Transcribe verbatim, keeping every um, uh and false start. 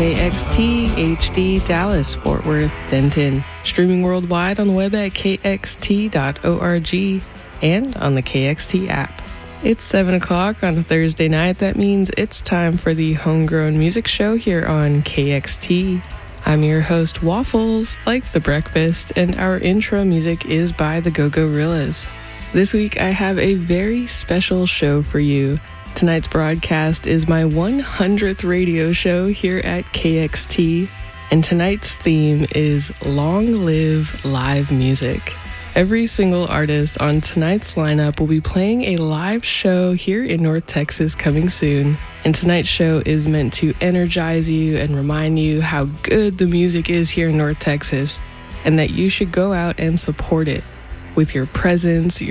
K X T H D Dallas, Fort Worth, Denton. Streaming worldwide on the web at k x t dot org and on the K X T app. It's seven o'clock on a Thursday night. That means it's time for the Homegrown Music Show here on K X T. I'm your host, Waffles, like the breakfast, and our intro music is by the Go-Go-Rillas. This week, I have a very special show for you. Tonight's broadcast is my one hundredth radio show here at K X T, and tonight's theme is Long Live Live Music. Every single artist on tonight's lineup will be playing a live show here in North Texas coming soon, and tonight's show is meant to energize you and remind you how good the music is here in North Texas, and that you should go out and support it with your presence, your